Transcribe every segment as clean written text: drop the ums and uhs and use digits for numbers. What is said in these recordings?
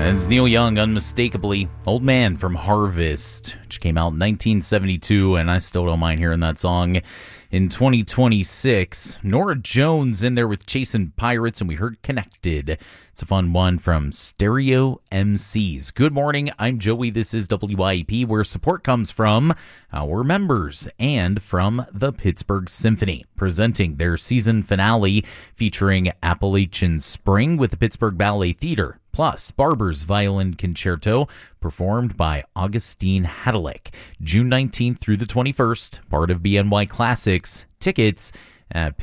And it's Neil Young, unmistakably. Old Man from Harvest, which came out in 1972, and I still don't mind hearing that song in 2026. Norah Jones in there with Chasing Pirates, and we heard Connected. It's a fun one from Stereo MCs. Good morning, I'm Joey. This is WIEP, where support comes from our members and from the Pittsburgh Symphony, presenting their season finale featuring Appalachian Spring with the Pittsburgh Ballet Theater, plus Barber's Violin Concerto, performed by Augustine Hadalick, June 19th through the 21st, part of BNY Classics. Tickets at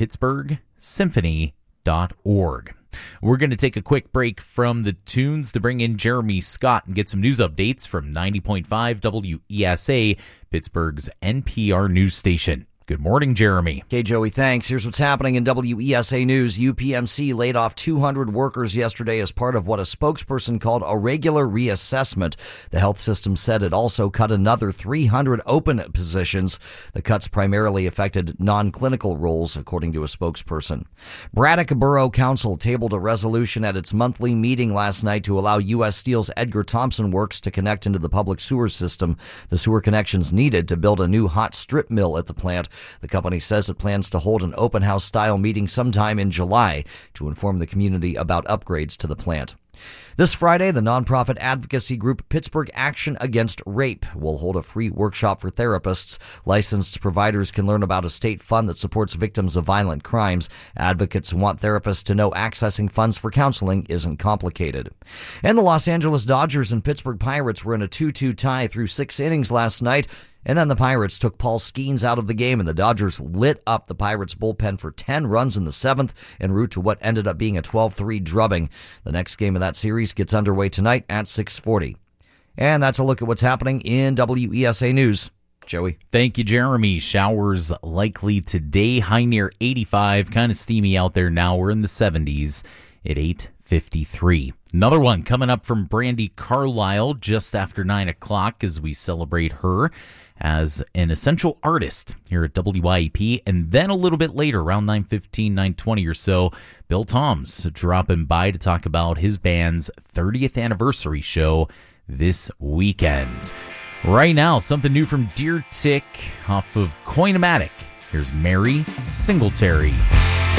pittsburghsymphony.org. We're going to take a quick break from the tunes to bring in Jeremy Scott and get some news updates from 90.5 WESA, Pittsburgh's NPR news station. Good morning, Jeremy. Okay, Joey, thanks. Here's what's happening in WESA News. UPMC laid off 200 workers yesterday as part of what a spokesperson called a regular reassessment. The health system said it also cut another 300 open positions. The cuts primarily affected non-clinical roles, according to a spokesperson. Braddock Borough Council tabled a resolution at its monthly meeting last night to allow U.S. Steel's Edgar Thomson Works to connect into the public sewer system. The sewer connections needed to build a new hot strip mill at the plant. The company says it plans to hold an open house style meeting sometime in July to inform the community about upgrades to the plant. This Friday, the nonprofit advocacy group Pittsburgh Action Against Rape will hold a free workshop for therapists. Licensed providers can learn about a state fund that supports victims of violent crimes. Advocates want therapists to know accessing funds for counseling isn't complicated. And the Los Angeles Dodgers and Pittsburgh Pirates were in a 2-2 tie through 6 innings last night. And then the Pirates took Paul Skeens out of the game, and the Dodgers lit up the Pirates' bullpen for 10 runs in the 7th, en route to what ended up being a 12-3 drubbing. The next game of that series gets underway tonight at 6:40. And that's a look at what's happening in WESA News. Joey. Thank you, Jeremy. Showers likely today, high near 85, kind of steamy out there now. We're in the 70s at 8:53. Another one coming up from Brandy Carlisle just after 9 o'clock as we celebrate her as an essential artist here at WIEP. And then a little bit later, around 9:15, 9:20 or so, Bill Toms dropping by to talk about his band's 30th anniversary show this weekend. Right now, something new from Deer Tick off of Coinomatic. Here's Mary Singletary.